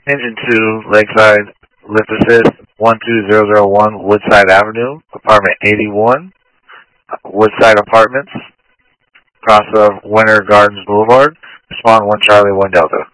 Engine 2, Lakeside, lift assist, 12001 Woodside Avenue, apartment 81, Woodside Apartments, across of Winter Gardens Boulevard. Respond 1 Charlie 1 Delta.